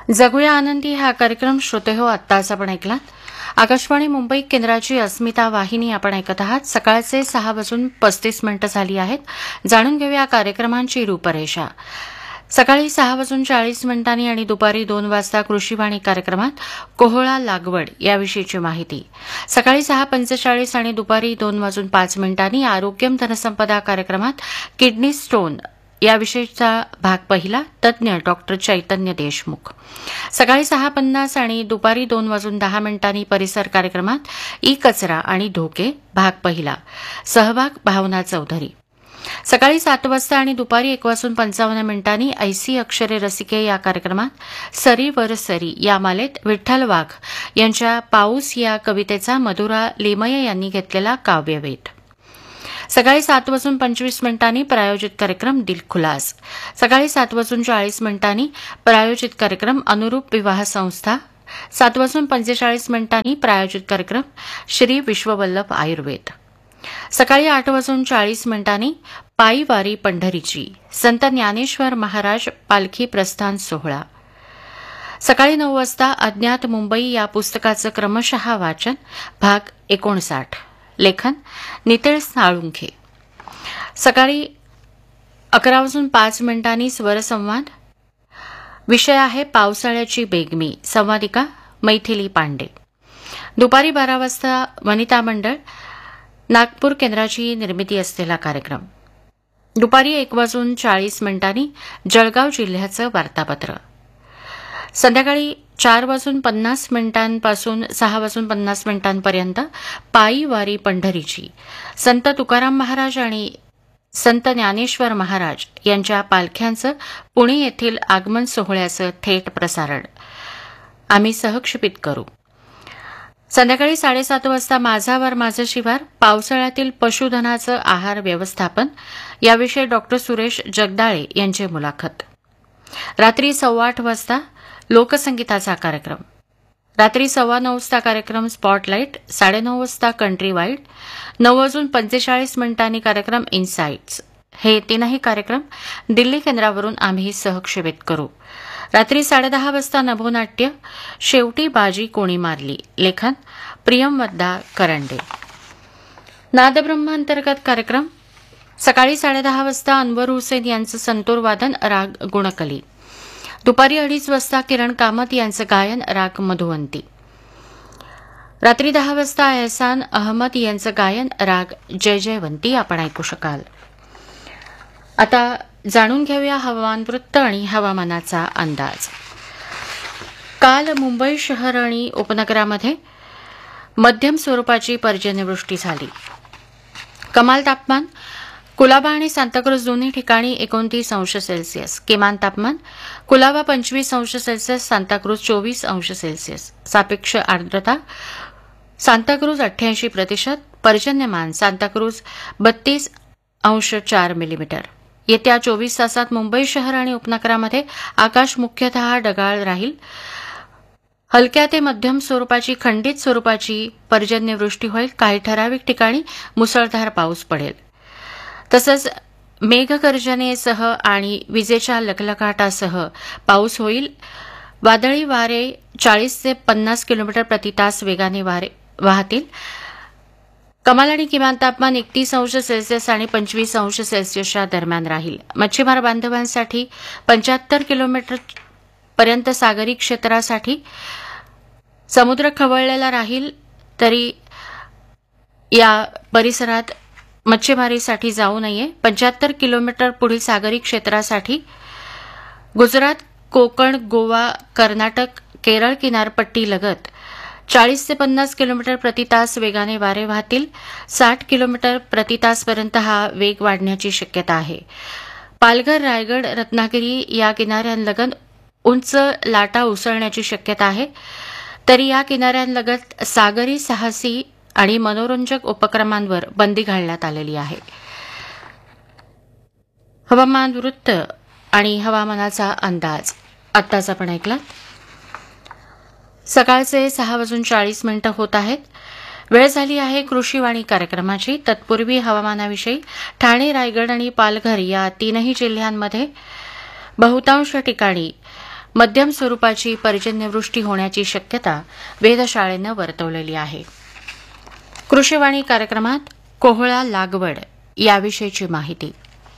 जगूया आनंदी हा कार्यक्रम श्रोते हो आत्ताच आपण ऐकलात. आकाशवाणी मुंबई केंद्राची अस्मिता वाहिनी आपण ऐकत आहात. सकाळचे 6:35 झाली आहेत. जाणून घेऊया कार्यक्रमांची रूपरेषा. सकाळी 6:40 आणि दुपारी 2 वाजता कृषीवाणी कार्यक्रमात कोहळा लागवड याविषयीची माहिती. सकाळी 6:45 आणि दुपारी 2:05 आरोग्यम धनसंपदा कार्यक्रमात किडनी स्टोन याविषयीचा भाग पहिला, तज्ज्ञ डॉक्टर चैतन्य देशमुख. सकाळी 6:50 आणि दुपारी 2:10 परिसर कार्यक्रमात ई कचरा आणि धोके भाग पहिला, सहभाग भावना चौधरी. सकाळी 7 वाजता आणि दुपारी 1:55 ऐसी अक्षरे रसिके या कार्यक्रमात सरी वर सरी या मालेत विठ्ठल वाघ यांच्या पाऊस या कवितेचा मधुरा लिमये यांनी घेतलेला काव्यवेध. सकाळी 7:25 प्रायोजित कार्यक्रम दिलखुलास. सकाळी 7:40 प्रायोजित कार्यक्रम अनुरूप विवाह संस्था. 7:45 प्रायोजित कार्यक्रम श्री विश्ववल्लभ आयुर्वेद. सकाळी 8:40 पायी वारी पंढरीची संत ज्ञानेश्वर महाराज पालखी प्रस्थान सोहळा. सकाळी 9 वाजता अज्ञात मुंबई या पुस्तकाचं क्रमशः वाचन भाग 59, लेखन नितेश साळुंखे. सकाळी 11:05 स्वरसंवाद. विषय आहे पावसाळ्याची बेगमी. संवादिका मैथिली पांडे. दुपारी 12 वाजता वनिता मंडळ नागपूर केंद्राची निर्मिती असलेला कार्यक्रम. दुपारी 1:40 जळगाव जिल्ह्याचं वार्तापत्र. संध्याकाळी 4:50 पासून 6:50 पायी वारी पंढरीची संत तुकाराम महाराज आणि संत ज्ञानेश्वर महाराज यांच्या पालख्यांचं पुणे येथील आगमन सोहळ्याचं थेट प्रसारण आम्ही सहक्षेपित करू. संध्याकाळी 7:30 वाजता माझावर माझं शिवार पावसाळ्यातील पशुधनाचं आहार व्यवस्थापन याविषयी डॉक्टर सुरेश जगदाळे यांची मुलाखत. रात्री 8:15 वाजता लोकसंगीताचा कार्यक्रम. रात्री 9:15 वाजता कार्यक्रम स्पॉटलाईट. 9:30 वाजता कंट्री वाईड. 9:45 कार्यक्रम इन्साइट्स. हे तीनही कार्यक्रम दिल्ली केंद्रावरून आम्ही सहक्षेपित करू. रात्री 10:30 वाजता नभोनाट्य शेवटी बाजी कोणी मारली, लेखन प्रियमवद्दा करंडे. नादब्रह्म अंतर्गत कार्यक्रम. सकाळी 10:30 वाजता अनवर हुसेन यांचं संतूर वादन राग गुणकली. दुपारी 2:30 वाजता किरण कामत यांचं गायन राग मधुवंती. रात्री 10 वाजता एहसान अहमद यांचं गायन राग जय जयवंती आपण ऐकू शकाल. आता जाणून घेऊया हवामान वृत्त आणि हवामानाचा अंदाज. काल मुंबई शहर आणि उपनगरामध्ये मध्यम स्वरूपाची पर्जन्यवृष्टी झाली. कमाल तापमान कुलाबा आणि सांताक्रूज दोन्ही ठिकाणी 29 अंश सेल्सिअस. किमान तापमान कुलाबा 25 अंश सेल्सिअस, सांताक्रूज 24 अंश सेल्सिअस. सापेक्ष आर्द्रता सांताक्रूज 88%, पर्जन्यमान सांताक्रूज 32.4 मिलीमीटर. येत्या 24 तासात मुंबई शहर आणि उपनगरामध्ये आकाश मुख्यतः ढगाळ राहील. हलक्या ते मध्यम स्वरूपाची खंडित स्वरूपाची पर्जन्यवृष्टी होईल. काही ठराविक ठिकाणी मुसळधार पाऊस पडेल. तसंच मेघगर्जनेसह आणि विजेच्या लखलखाटासह पाऊस होईल. वादळी वारे 40 ते 50 किलोमीटर प्रति तास वेगाने वाहतील. कमाल आणि किमान तापमान 31 अंश सेल्सिअस आणि 25 अंश सेल्सिअसच्या दरम्यान राहील. मच्छीमार बांधवांसाठी 75 किलोमीटर पर्यंत सागरी क्षेत्रासाठी समुद्र खवळलेला राहील. तरी या परिसरात मच्छीमारीसाठी जाऊ नये. 75 किलोमीटर पुढील सागरी क्षेत्रासाठी गुजरात, कोकण, गोवा, कर्नाटक, केरळ किनारपट्टी लगत 40 ते 50 किलोमीटर प्रति तास वेगाने वारे वाहतील. 60 किलोमीटर प्रति तासपर्यंत हा वेग वाढण्याची शक्यता आहे. पालघर, रायगड, रत्नागिरी या किनाऱ्यांलगत उंच लाटा उसळण्याची शक्यता आहे. तरी या किनाऱ्यांलगत सागरी साहसी आणि मनोरंजक उपक्रमांवर बंदी घालण्यात आलेली आहे. हवामान वृत्त आणि हवामानाचा अंदाज आत्ताच आपण ऐकला. सकाळचे 6:40 होत आहेत. वेळ झाली आहे कृषीवाणी कार्यक्रमाची. तत्पूर्वी हवामानाविषयी ठाणे, रायगड आणि पालघर या तीनही जिल्ह्यांमध्ये बहुतांश ठिकाणी मध्यम स्वरूपाची पर्जन्यवृष्टी होण्याची शक्यता वेधशाळेनं वर्तवलेली आहे. कृषीवाणी कार्यक्रमात कोहळा लागवड याविषयीची माहिती.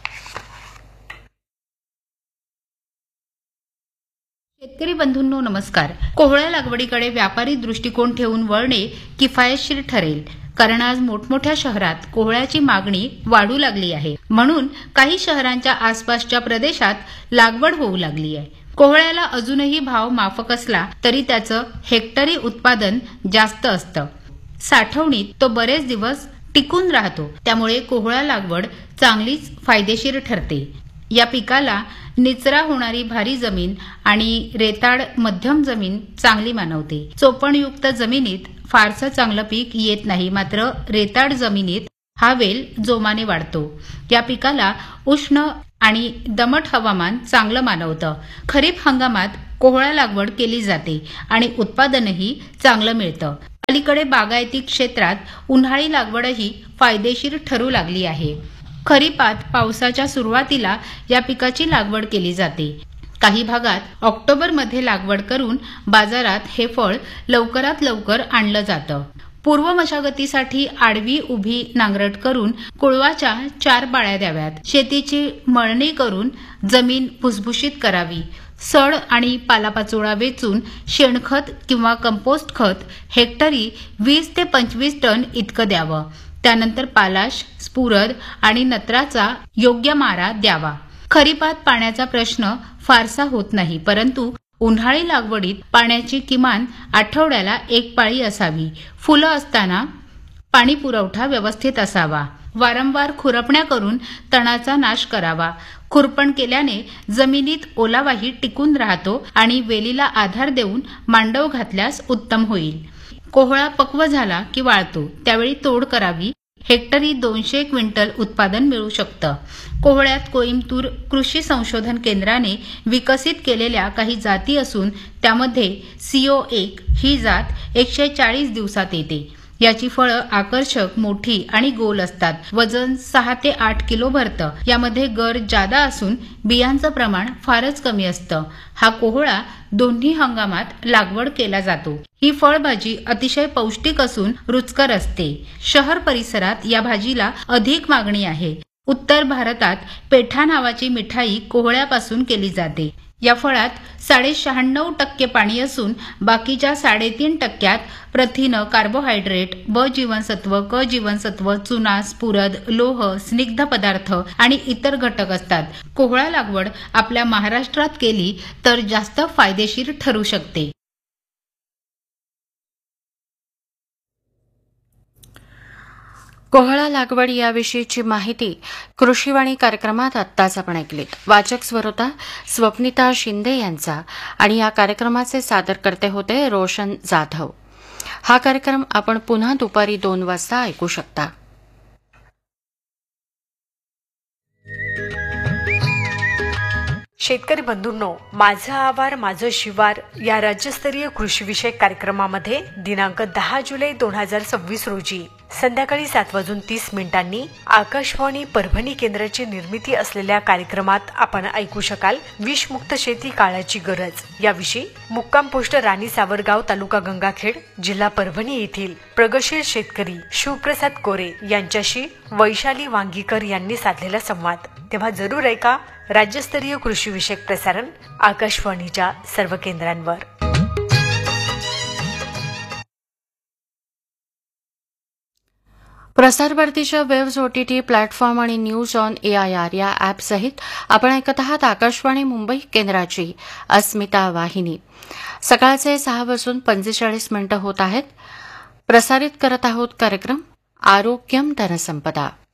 शेतकरी बंधूंनो नमस्कार. कोहळ्या लागवडीकडे व्यापारी दृष्टिकोन ठेवून वळणे किफायतशीर ठरेल, कारण आज मोठमोठ्या शहरात कोहळ्याची मागणी वाढू लागली आहे. म्हणून काही शहरांच्या आसपासच्या प्रदेशात लागवड होऊ लागली आहे. कोहळ्याला अजूनही भाव माफक असला तरी त्याचं हेक्टरी उत्पादन जास्त असतं. साठवणीत तो बरेच दिवस टिकून राहतो. त्यामुळे कोहळा लागवड चांगलीच फायदेशीर ठरते. या पिकाला निचरा होणारी भारी जमीन आणि रेताड मध्यम जमीन चांगली मानवते. चोपणयुक्त जमिनीत फारसं चांगलं पीक येत नाही, मात्र रेताड जमिनीत हा वेल जोमाने वाढतो. या पिकाला उष्ण आणि दमट हवामान चांगलं मानवतं. खरीप हंगामात कोहळा लागवड केली जाते आणि उत्पादनही चांगलं मिळतं. अलीकडे बागायती क्षेत्रात उन्हाळी लागवडही फायदेशीर ठरू लागली आहे. खरीपात पावसाच्या सुरुवातीला या पिकाची लागवड केली जाते. काही भागात ऑक्टोबरमध्ये लागवड करून बाजारात हे फळ लवकरात लवकर आणलं जातं. पूर्व मशागतीसाठी आडवी उभी नांगरट करून कुळवाच्या 4 पाळ्या द्याव्यात. शेतीची मळणी करून जमीन भुसभुशीत करावी. सड आणि पालापाचोळा वेचून शेणखत किंवा कंपोस्ट खत हेक्टरी 20 ते 25 टन इतकं द्यावं. त्यानंतर पालाश, स्फुरद आणि नत्राचा योग्य मारा द्यावा. खरीपात पाण्याचा प्रश्न फारसा होत नाही, परंतु उन्हाळी लागवडीत पाण्याची किमान आठवड्याला 1 पाळी असावी. फुलं असताना पाणी पुरवठा व्यवस्थित असावा. वारंवार खुरपण्या करून तणाचा नाश करावा. खुरपण केल्याने जमिनीत ओलावाही टिकून राहतो आणि वेलीला आधार देऊन मांडव घातल्यास उत्तम होईल. कोहळा पक्व झाला की वाळतो, त्यावेळी तोड करावी. हेक्टरी 200 क्विंटल उत्पादन मिळू शकतं. कोहळ्यात कोइंबतूर कृषी संशोधन केंद्राने विकसित केलेल्या काही जाती असून त्यामध्ये CO1 ही जात 140 दिवसात येते. याची फळं आकर्षक, मोठी आणि गोल असतात. वजन 6 ते 8 किलो भरतं. यामध्ये गर जादा असून बियांचं प्रमाण फारच कमी असतं. हा कोहळा दोन्ही हंगामात लागवड केला जातो. ही फळभाजी अतिशय पौष्टिक असून रुचकर असते. शहर परिसरात या भाजीला अधिक मागणी आहे. उत्तर भारतात पेठा नावाची मिठाई कोहळ्यापासून केली जाते. या फळात 96% पाणी असून बाकीच्या 3.5% प्रथिनं, कार्बोहायड्रेट, ब जीवनसत्व, क जीवनसत्व, चुना, स्फुरद, लोह, स्निग्ध पदार्थ आणि इतर घटक असतात. कोहळा लागवड आपल्या महाराष्ट्रात केली तर जास्त फायदेशीर ठरू शकते. कोहळा लागवड याविषयीची माहिती कृषीवाणी कार्यक्रमात आत्ताच आपण ऐकलीत. वाचक स्वरोता स्वप्निता शिंदे यांचा आणि या कार्यक्रमाचे सादरकर्ते होते रोशन जाधव. हा कार्यक्रम आपण पुन्हा दुपारी 2 वाजता ऐकू शकता. शेतकरी बंधूंनो, माझं आवार माझं शिवार या राज्यस्तरीय कृषीविषयक कार्यक्रमामध्ये दिनांक 10 जुलै 2026 रोजी संध्याकाळी 7:30 आकाशवाणी परभणी केंद्राची निर्मिती असलेल्या कार्यक्रमात आपण ऐकू शकाल विषमुक्त शेती काळाची गरज याविषयी मुक्काम पोस्ट राणी सावरगाव, तालुका गंगाखेड, जिल्हा परभणी येथील प्रगतशील शेतकरी शिवप्रसाद कोरे यांच्याशी वैशाली वांगीकर यांनी साधलेला संवाद. तेव्हा जरूर ऐका राज्यस्तरीय कृषीविषयक प्रसारण आकाशवाणीच्या सर्व केंद्रांवर. प्रसारभारतीच्या वेव्स OTT प्लॅटफॉर्म आणि न्यूज ऑन AIR या ॲप सहित आपण ऐकत आहात आकाशवाणी मुंबई केंद्राची अस्मिता वाहिनी. सकाळचे 6:45 होत आहेत. प्रसारित करत आहोत कार्यक्रम आरोग्यम धनसंपदा.